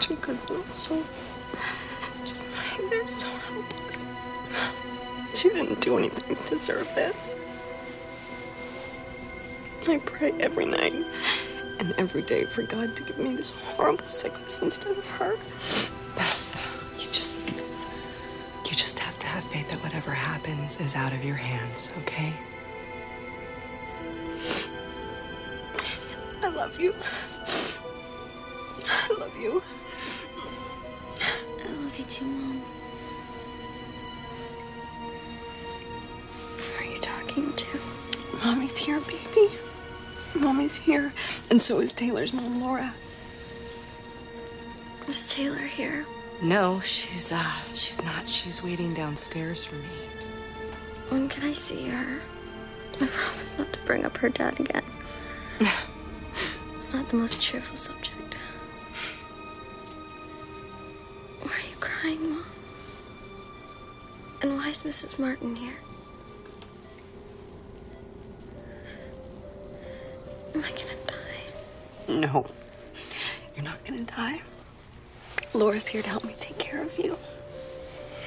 such a good little soul. Just lying there so helpless. She didn't do anything to deserve this. I pray every night and every day for God to give me this horrible sickness instead of her. Beth, you just have to have faith that whatever happens is out of your hands, okay? I love you. I love you. I love you too, Mom. Who are you talking to? Mommy's here, baby. Mommy's here. And so is Taylor's mom, Laura. Is Taylor here? No, she's not. She's waiting downstairs for me. When can I see her? I promise not to bring up her dad again. It's not the most cheerful subject. Why are you crying, Mom? And why is Mrs. Martin here? Am I gonna die? No, you're not gonna die. Laura's here to help me take care of you.